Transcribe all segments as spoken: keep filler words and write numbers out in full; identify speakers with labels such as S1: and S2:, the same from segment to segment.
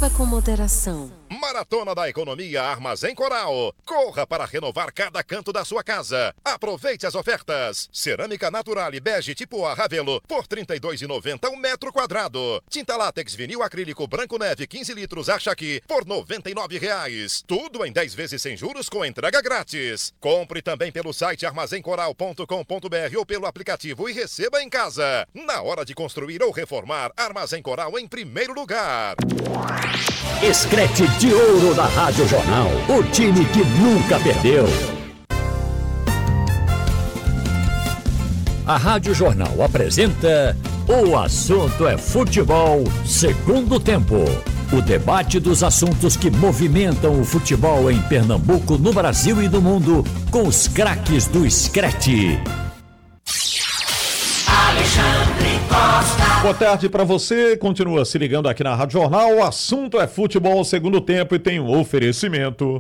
S1: Beba com moderação.
S2: Maratona da Economia Armazém Coral. Corra para renovar cada canto da sua casa. Aproveite as ofertas. Cerâmica natural e bege tipo A Ravelo por trinta e dois reais e noventa centavos o metro quadrado. Tinta látex vinil acrílico branco neve quinze litros Achaqui por noventa e nove reais. Tudo em dez vezes sem juros com entrega grátis. Compre também pelo site armazém coral ponto com ponto br ou pelo aplicativo e receba em casa. Na hora de construir ou reformar, Armazém Coral em primeiro lugar.
S3: Screte de ouro da Rádio Jornal, o time que nunca perdeu. A Rádio Jornal apresenta O Assunto é Futebol, segundo tempo. O debate dos assuntos que movimentam o futebol em Pernambuco, no Brasil e no mundo, com os craques do Screte.
S4: Alexandre Costa.
S5: Boa tarde para você, continua se ligando aqui na Rádio Jornal, o assunto é futebol segundo tempo e tem um oferecimento.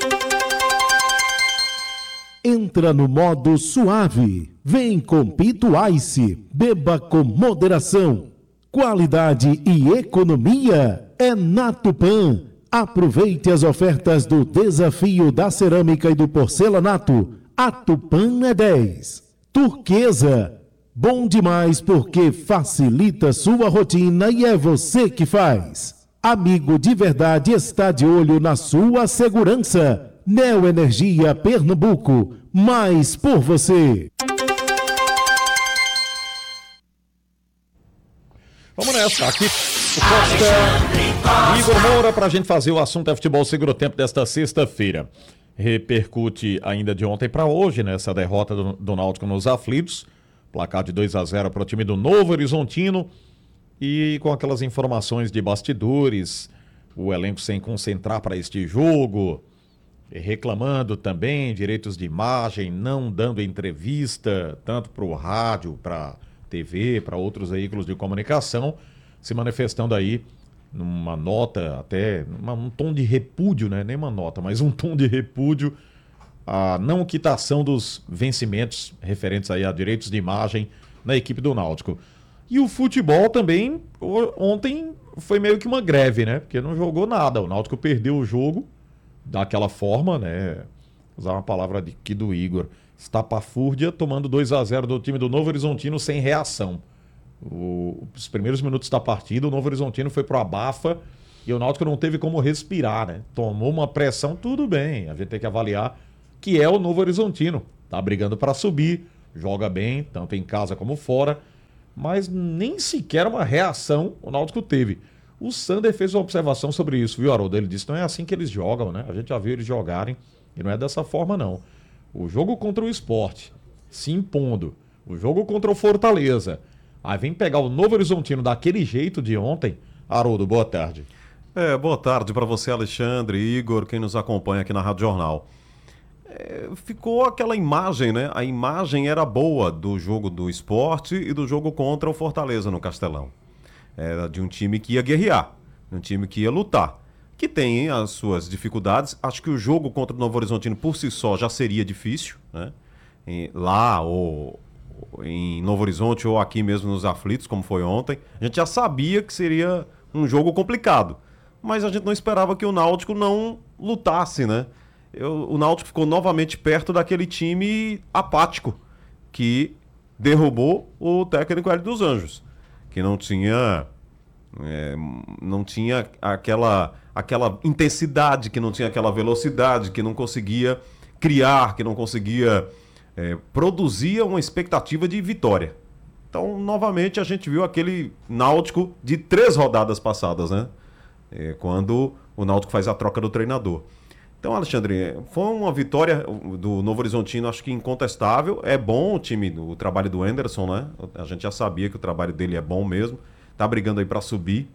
S6: Entra no modo suave, vem com Pito Ice, beba com moderação. Qualidade e economia é na Tupã. Aproveite as ofertas do Desafio da Cerâmica e do Porcelanato. A Tupã é dez. Turquesa. Bom demais porque facilita sua rotina e é você que faz. Amigo de verdade está de olho na sua segurança. Neo Energia Pernambuco, mais por você.
S5: Vamos nessa, aqui o Costa, Igor Moura, para a gente fazer o assunto é futebol segundo tempo desta sexta-feira. Repercute ainda de ontem para hoje, nessa derrota do, do Náutico nos aflitos. Placar de dois a zero para o time do Novo Horizontino e com aquelas informações de bastidores, o elenco sem concentrar para este jogo, reclamando também direitos de imagem, não dando entrevista, tanto para o rádio, para T V, para outros veículos de comunicação, se manifestando aí numa nota, até uma, um tom de repúdio, né? Nem uma nota, mas um tom de repúdio a não quitação dos vencimentos referentes aí a direitos de imagem na equipe do Náutico. E o futebol também, ontem foi meio que uma greve, né? Porque não jogou nada. O Náutico perdeu o jogo daquela forma, né? Usar uma palavra aqui do Igor, estapafúrdia, tomando dois a zero do time do Novo Horizontino sem reação. O, os primeiros minutos da partida, o Novo Horizontino foi pro abafa e o Náutico não teve como respirar, né? Tomou uma pressão, tudo bem, a gente tem que avaliar que é o Novo Horizontino. Tá brigando para subir, joga bem, tanto em casa como fora, mas nem sequer uma reação o Náutico teve. O Sander fez uma observação sobre isso, viu, Haroldo? Ele disse, não é assim que eles jogam, né? A gente já viu eles jogarem e não é dessa forma, não. O jogo contra o Sport, se impondo. O jogo contra o Fortaleza. Aí vem pegar o Novo Horizontino daquele jeito de ontem. Haroldo, boa tarde.
S7: É, boa tarde para você, Alexandre, Igor, quem nos acompanha aqui na Rádio Jornal. É, ficou aquela imagem, né? A imagem era boa do jogo do Sport e do jogo contra o Fortaleza no Castelão. Era de um time que ia guerrear, um time que ia lutar, que tem as suas dificuldades. Acho que o jogo contra o Novo Horizontino por si só já seria difícil, né? Em, lá ou em Novo Horizonte ou aqui mesmo nos aflitos, como foi ontem, a gente já sabia que seria um jogo complicado, mas a gente não esperava que o Náutico não lutasse, né? Eu, o Náutico ficou novamente perto daquele time apático que derrubou o técnico Hélio dos Anjos, que não tinha é, não tinha aquela, aquela intensidade, que não tinha aquela velocidade, que não conseguia criar, que não conseguia é, produzir uma expectativa de vitória. Então, novamente, a gente viu aquele Náutico de três rodadas passadas, né? É, quando o Náutico faz a troca do treinador. Então, Alexandre, foi uma vitória do Novo Horizontino, acho que incontestável. É bom o time, o trabalho do Anderson, né? A gente já sabia que o trabalho dele é bom mesmo. Tá brigando aí para subir.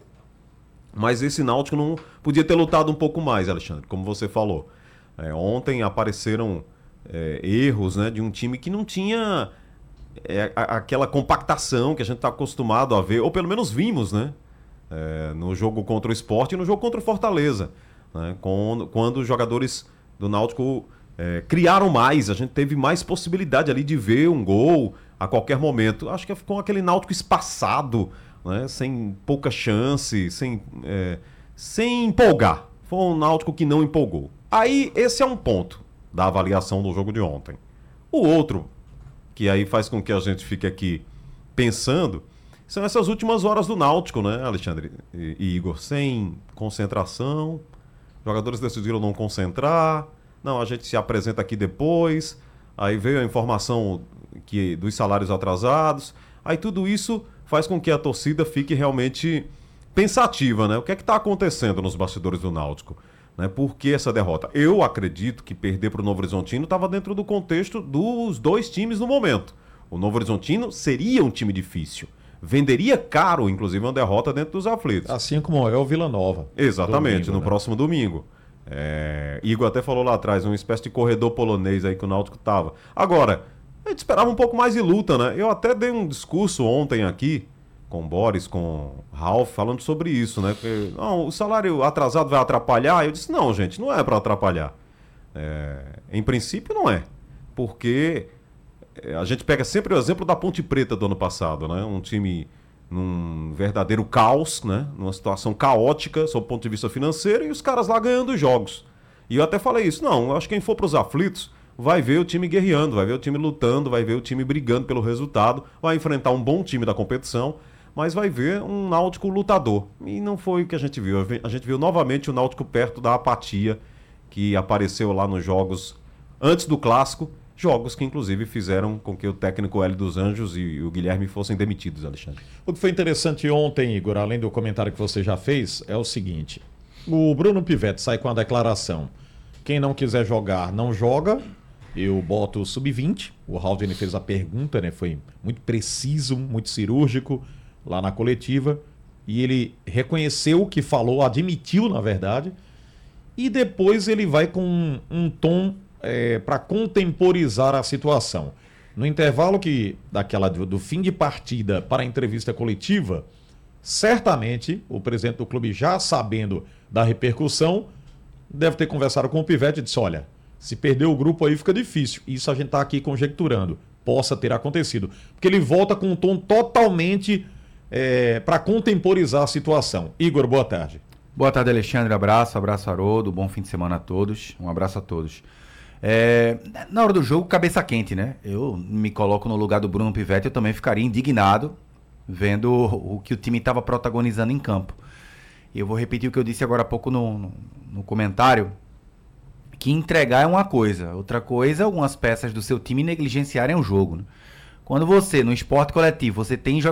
S7: Mas esse Náutico não podia ter lutado um pouco mais, Alexandre, como você falou. É, ontem apareceram é, erros, né, de um time que não tinha é, a, aquela compactação que a gente está acostumado a ver, ou pelo menos vimos, né? É, no jogo contra o Sport e no jogo contra o Fortaleza. Né, quando, quando os jogadores do Náutico é, criaram mais, a gente teve mais possibilidade ali de ver um gol a qualquer momento. Acho que ficou aquele Náutico espaçado, né, sem pouca chance, sem, é, sem empolgar. Foi um Náutico que não empolgou. Aí, esse é um ponto da avaliação do jogo de ontem. O outro, que aí faz com que a gente fique aqui pensando, são essas últimas horas do Náutico, né, Alexandre e, e Igor? Sem concentração, jogadores decidiram não concentrar, não, a gente se apresenta aqui depois, aí veio a informação que, dos salários atrasados, aí tudo isso faz com que a torcida fique realmente pensativa, né? O que é que está acontecendo nos bastidores do Náutico? Né? Por que essa derrota? Eu acredito que perder para o Novo Horizontino estava dentro do contexto dos dois times no momento. O Novo Horizontino seria um time difícil. Venderia caro, inclusive, uma derrota dentro dos aflitos.
S5: Assim como é o Vila Nova.
S7: Exatamente,
S5: domingo,
S7: no
S5: né?
S7: próximo domingo. É... Igor até falou lá atrás, uma espécie de corredor polonês aí que o Náutico estava. Agora, a gente esperava um pouco mais de luta, né? Eu até dei um discurso ontem aqui, com o Boris, com o Ralf, falando sobre isso, né? Que, não, o salário atrasado vai atrapalhar. Eu disse, não, gente, não é para atrapalhar. É... Em princípio, não é. Porque a gente pega sempre o exemplo da Ponte Preta do ano passado, né? Um time num verdadeiro caos, né? Numa situação caótica, sob o ponto de vista financeiro, e os caras lá ganhando jogos. E eu até falei isso, não, eu acho que quem for para os aflitos vai ver o time guerreando, vai ver o time lutando, vai ver o time brigando pelo resultado, vai enfrentar um bom time da competição, mas vai ver um Náutico lutador. E não foi o que a gente viu. A gente viu novamente o Náutico perto da apatia que apareceu lá nos jogos antes do Clássico, jogos que inclusive fizeram com que o técnico Hélio dos Anjos e o Guilherme fossem demitidos, Alexandre.
S5: O que foi interessante ontem, Igor, além do comentário que você já fez, é o seguinte: o Bruno Pivetti sai com a declaração: quem não quiser jogar, não joga. Eu boto o sub vinte. O Haldane fez a pergunta, né? Foi muito preciso, muito cirúrgico lá na coletiva. E ele reconheceu o que falou, admitiu, na verdade. E depois ele vai com um, um tom é, para contemporizar a situação. No intervalo que daquela do, do fim de partida para a entrevista coletiva, certamente o presidente do clube, já sabendo da repercussão, deve ter conversado com o Pivetti e disse: olha, se perder o grupo aí fica difícil. Isso a gente está aqui conjecturando. Possa ter acontecido. Porque ele volta com um tom totalmente é, para contemporizar a situação. Igor, boa tarde.
S1: Boa tarde, Alexandre. Abraço, abraço, Haroldo. Bom fim de semana a todos. Um abraço a todos. É, na hora do jogo, cabeça quente, né? Eu me coloco no lugar do Bruno Pivetti, eu também ficaria indignado vendo o que o time estava protagonizando em campo. E eu vou repetir o que eu disse agora há pouco no, no, no comentário, que entregar é uma coisa, outra coisa é algumas peças do seu time negligenciarem o jogo, né? Quando você, no esporte coletivo, você tem